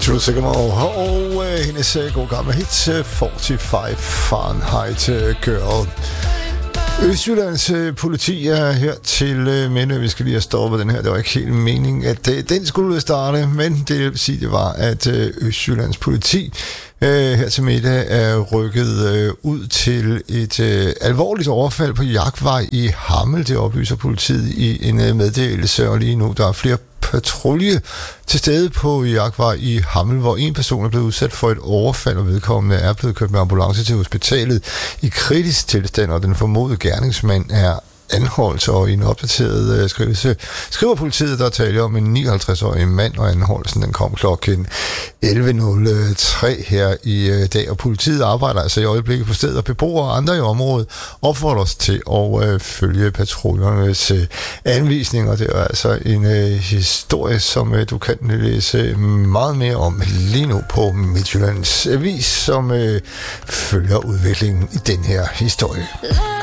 True Sigamore og hendes god gamle hit 45 Fahrenheit Girl. Østjyllands politi er her til Minde. Vi skal lige have stoppet den her. Det var ikke helt meningen, at den skulle starte, men det vil sige, det var, at Østjyllands politi her til middag er rykket ud til et alvorligt overfald på Jagtvej i Hammel. Det oplyser politiet i en meddelelse, og lige nu der er flere patrulje til stede på Jagtvej i Hammel, hvor en person er blevet udsat for et overfald, og vedkommende er blevet kørt med ambulance til hospitalet i kritisk tilstand, og den formodede gerningsmand er anholdt, og i en opdateret skrivelse skriver politiet, der taler om en 59-årig mand, og anholdelsen den kom klokken 11.03 her i dag, og politiet arbejder altså i øjeblikket på stedet, og beboere og andre i området opfordrer os til at følge patruljernes anvisninger. Det er altså en historie, som du kan læse meget mere om lige nu på Midtjyllands Avis, som følger udviklingen i den her historie.